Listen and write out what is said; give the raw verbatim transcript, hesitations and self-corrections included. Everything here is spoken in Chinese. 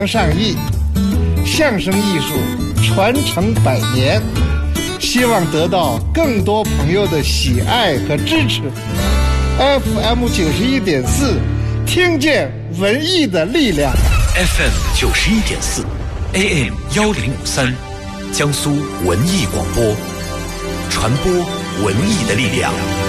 上亿，相声艺术传承百年，希望得到更多朋友的喜爱和支持。F M 九十一点四，听见文艺的力量。 F M 九十一点四 ，A M 幺零五三，江苏文艺广播，传播文艺的力量。